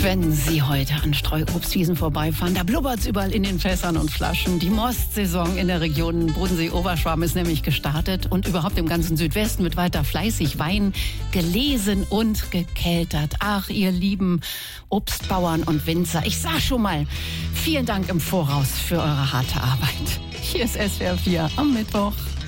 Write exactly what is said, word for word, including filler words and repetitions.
Wenn Sie heute an Streuobstwiesen vorbeifahren, da blubbert's überall in den Fässern und Flaschen. Die Mostsaison in der Region Bodensee-Oberschwaben ist nämlich gestartet und überhaupt im ganzen Südwesten wird weiter fleißig Wein gelesen und gekeltert. Ach, ihr lieben Obstbauern und Winzer, ich sag schon mal, vielen Dank im Voraus für eure harte Arbeit. Hier ist S W R vier am Mittwoch.